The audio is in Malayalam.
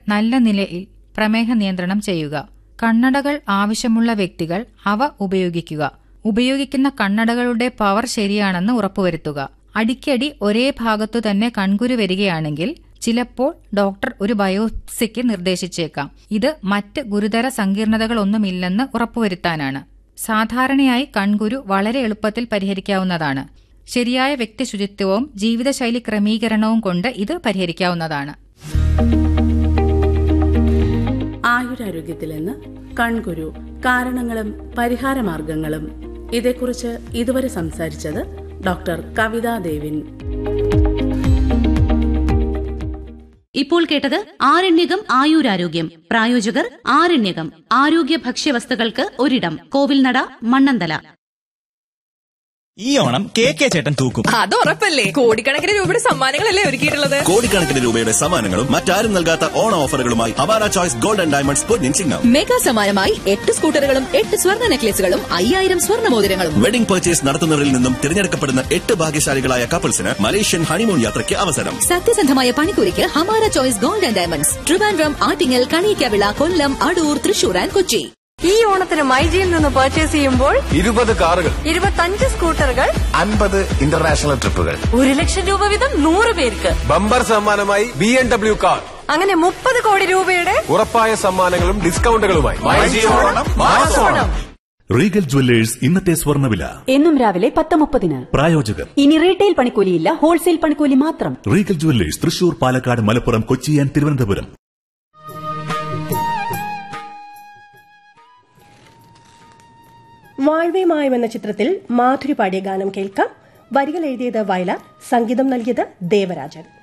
നല്ല നിലയിൽ പ്രമേഹ നിയന്ത്രണം ചെയ്യുക. കണ്ണടകൾ ആവശ്യമുള്ള വ്യക്തികൾ അവ ഉപയോഗിക്കുക. ഉപയോഗിക്കുന്ന കണ്ണടകളുടെ പവർ ശരിയാണെന്ന് ഉറപ്പുവരുത്തുക. അടിക്കടി ഒരേ ഭാഗത്തു തന്നെ കൺകുരു വരികയാണെങ്കിൽ ചിലപ്പോൾ ഡോക്ടർ ഒരു ബയോപ്സിക്ക് നിർദ്ദേശിച്ചേക്കാം. ഇത് മറ്റ് ഗുരുതര സങ്കീർണതകളൊന്നുമില്ലെന്ന് ഉറപ്പുവരുത്താനാണ്. സാധാരണയായി കൺകുരു വളരെ എളുപ്പത്തിൽ പരിഹരിക്കാവുന്നതാണ്. ശരിയായ വ്യക്തിശുചിത്വവും ജീവിതശൈലി ക്രമീകരണവും കൊണ്ട് ഇത് പരിഹരിക്കാവുന്നതാണ്. ആയുരാരോഗ്യത്തിൽ നിന്ന് കൺകുരു, കാരണങ്ങളും പരിഹാരമാർഗങ്ങളും. ഇതേക്കുറിച്ച് ഇതുവരെ സംസാരിച്ചത് ഡോക്ടർ കവിതാ ദേവിൻ. ഇപ്പോൾ കേട്ടത് ആരണ്യകം ആയുരാരോഗ്യം. പ്രായോജകർ ആരണ്യകം ആരോഗ്യ ഭക്ഷ്യവസ്തുക്കൾക്ക് ഒരിടം, കോവിൽനട, മണ്ണന്തല. ഈ ഓണം കെ ചേട്ടൻ തൂക്കും. അത് ഉറപ്പല്ലേ. കോടിക്കണക്കിന് രൂപയുടെ സമ്മാനങ്ങളല്ലേ ഒരുക്കിയിട്ടുള്ളത്. കോടിക്കണക്കിന് രൂപയുടെ സമ്മാനങ്ങളും മറ്റാരും നൽകാത്ത ഓണ ഓഫറുകളുമായി Awara choice gold and diamonds Ponnin Chingam. Mega സമ്മാനമായി 8 സ്കൂട്ടറുകളും 8 സ്വർണ്ണ നെക്ലേസുകളും 5000 സ്വർണ്ണമോതിരങ്ങളും. വെഡിംഗ് പർച്ചേസ് നടത്തുന്നവരിൽ നിന്നും തിരഞ്ഞെടുക്കപ്പെടുന്ന 8 ഭാഗ്യശാലികളായ കപ്പിൾസിന് മലേഷ്യൻ ഹണിമൂൺ യാത്രയ്ക്ക് അവസരം. സത്യസന്ധമായ പണിക്കൂലിക്ക് Hamara choice gold and diamonds, Trivandrum, Attingal, Kaliyikkavila, Kollam, Adoor, Thrissur and Kochi. ഈ ഓണത്തിന് മൈജിയിൽ നിന്ന് പർച്ചേസ് ചെയ്യുമ്പോൾ 20 കാറുകൾ, 25 സ്കൂട്ടറുകൾ, 50 ഇന്റർനാഷണൽ ട്രിപ്പുകൾ, 1 ലക്ഷം രൂപ വീതം 100 പേർക്ക്. ബമ്പർ സമ്മാനമായി BMW കാർ. അങ്ങനെ 30 കോടി രൂപയുടെ ഉറപ്പായ സമ്മാനങ്ങളും ഡിസ്കൗണ്ടുകളുമായി റീഗൽ ജുവല്ലേഴ്സ് ഇന്നത്തെ സ്വർണ്ണവില എന്നും രാവിലെ 10:30. പ്രായോജകർ ഇനി റീറ്റെയിൽ പണിക്കൂലിയില്ല, ഹോൾസെയിൽ പണിക്കൂലി മാത്രം. Regal jewellers Thrissur, Palakkad, Malappuram, Kochi and Thiruvananthapuram. വാഴ്വേ മായം എന്ന ചിത്രത്തിൽ മാധുരി പാടിയ ഗാനം കേൾക്കാം. വരികൾ എഴുതിയത് വയലാർ, സംഗീതം നൽകിയത് ദേവരാജൻ.